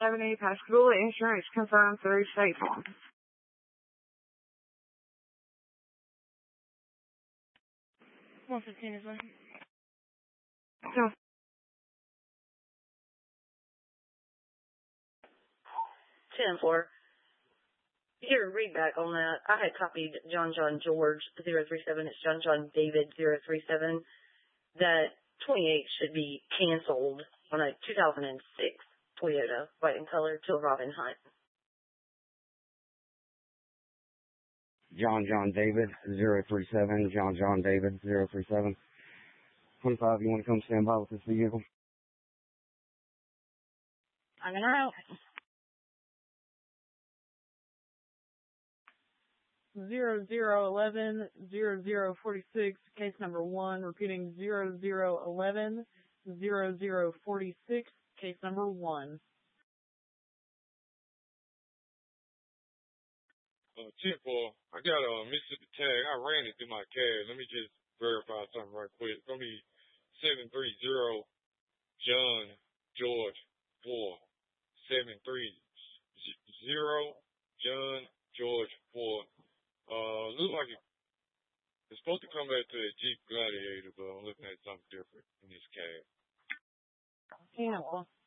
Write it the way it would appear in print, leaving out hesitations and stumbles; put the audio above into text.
70, Pascagoula insurance confirmed through State Farm. 115 is when? So, 10-4. Here, read back on that. I had copied John George 037. It's John David 037. That 28 should be canceled on a 2006 Toyota, white in color, to Robin Hunt. John David 037. John David 037. 25, you want to come stand by with this vehicle? I'm in route. 0011-0046, case number 1, repeating 0011-0046, case number 1. 10-4, I got a Mississippi tag. I ran it through my CAD. Let me just verify something right quick. It's going to be 730 John George 4. 730 John George 4. Looks like it's supposed to come back to a Jeep Gladiator, but I'm looking at something different in this cab. 10-4.